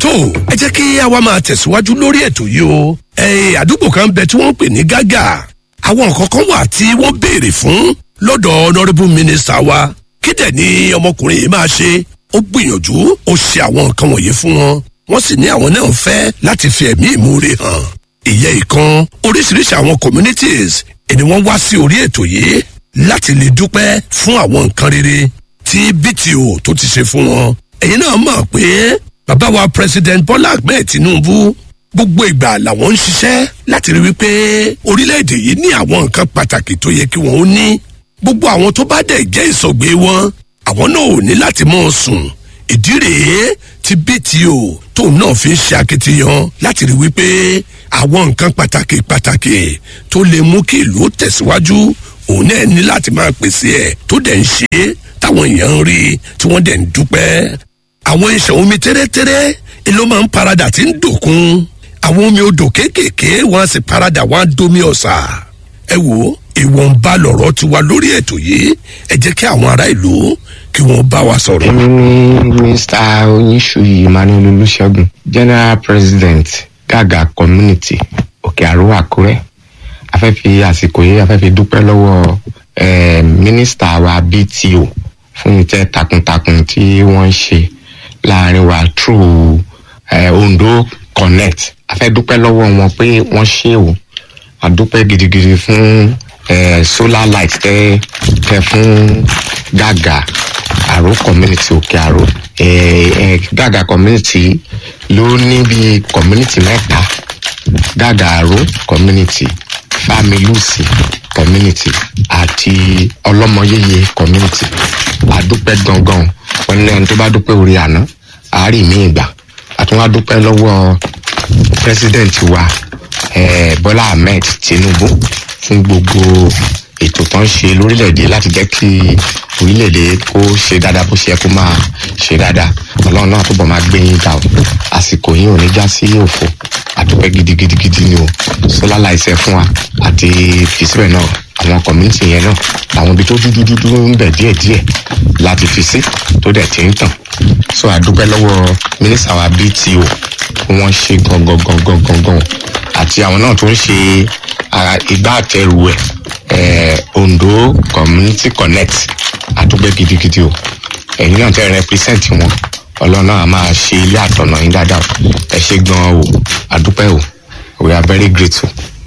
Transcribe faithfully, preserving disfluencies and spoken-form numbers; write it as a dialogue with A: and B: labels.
A: tó ẹ jẹ́ kí a wá máa tẹ̀síwájú lórí ètò yìí o. ẹ àdúgbò kan bẹ tí wọ́n ń pè ní Gágà. àwọn nǹkan kan wà tí wọ́n béèrè fún lọ́dọ̀ honourable minister wa. kí dẹ̀ ni ọmọkùnrin yìí máa ṣe? ó gbìyànjú ó ṣe àwọn nǹkan wọ̀nyí fún wọn. wọ́n sì ní àwọn náà fẹ́ láti fi ẹ̀mí ìmoore hàn. ìyẹn ìkan oríṣiríṣi àwọn communities ni wọ́n wá sí orí ètò yìí láti lè dúpẹ́ fún àwọn nǹkan rere tí B T O tó ti ṣe fún wọn. ẹ̀yin náà mọ̀ pé bàbá wa president Bọ́lá Ahmed Tinubu gbogbo ìgbà làwọn ń ṣiṣẹ́ láti rí wípé orílẹ̀-èdè yìí ní àwọn nǹkan pàtàkì tó yẹ kí wọ́n ó ní. gbogbo àwọn tó bá dẹ̀ jẹ́ ìsọ̀gbé wọn àwọn náà ò ní láti mọ̀ sùn. ìdí rèé tí B T O tóun náà fi ń ṣe akitiyan láti rí wípé àwọn nǹkan pàtàkì pàtàkì tó lè mú kí ìlú tẹ̀síwájú òun náà ní láti máa pèsè ẹ̀ tó dẹ̀ ń ṣe é táwọn èèyàn ń rí tí wọ́n dẹ̀ ń dúpẹ́. àwọn ìṣàn omi tẹ́rẹ́tẹ́rẹ́ ló máa ń paradà tí ń dòkun. àwọn omi odò kéékèèké wọ́n á sì paradà wọ́n á domi ọ̀sà. ẹ wo ìwọ̀nba lọ̀rọ̀ ti wà lórí ètò yìí ẹ jẹ́ kí àwọn ará ìlú kí wọ́n bá wa sọ̀rọ̀.
B: èmi ni Mr Onyishuyi Emmanuel Olúṣẹ́gun, General President Gágà Community Òkè Àró Àkúrẹ́. a fẹ́ fi àsìkò yìí a fẹ́ fi dúpẹ́ lọ́wọ́ eh, mínísítà wa B T O fún iṣẹ́ takuntakun tí wọ́n ń ṣe láàrin wa through eh, Ondo Connect. a fẹ́ dúpẹ́ lọ́wọ́ wọn pé wọ́n ṣe o. a dúpẹ́ gidigidi fún eh, solar light tẹ́ tẹ́ fún Gágà Àró Community Òkè Àró. eh, eh, Gágà Community ló ní bí community mẹ́ta: Gágà Àró Community, Familusi Community àti Ọlọ́mọyéye Community. a dúpẹ́ gangan wọn ní ẹni tó bá dúpẹ́ orí àná àárín mi ìgbà. a tún wá dúpẹ́ lọ́wọ́ president wa eh, Bọ́lá Ahmed Tinubu fún gbogbo ètò tó ń ṣe lórílẹ̀‐èdè láti jẹ́ kí orílẹ̀‐èdè kó ṣe dáadáa bó ṣe yẹ kó máa ṣe dáadáa. ọlọ́run náà túbọ̀ máa gbé yín ga o. àsìkò yín ò ní já sí òfò. àdúpẹ́ gidigidigidi ni o. sọlá láìsẹ̀ fún wa àti fi síbẹ̀ náà àwọn community yẹn náà àwọn ibi tó dúdú dúdú ń bẹ díẹ̀díẹ̀ láti fi sí tó dẹ̀ ti ń tàn. so àdúpẹ́ lọ́wọ́ mínísítà wa B T O wọ́n ṣe gangan gangan gangan àti àwọn náà tó ń ṣe ìgbà àtẹrù ẹ̀ eh, Ondo Community Connect. àdúpẹ́ gidigidi o. ẹ̀yin náà tẹ́ represent wọn ọlọ́run náà máa ṣe ilé àtọ̀nà yín dáadáa. ẹ ṣé gan-an o. àdúpẹ́ o. we are very grateful.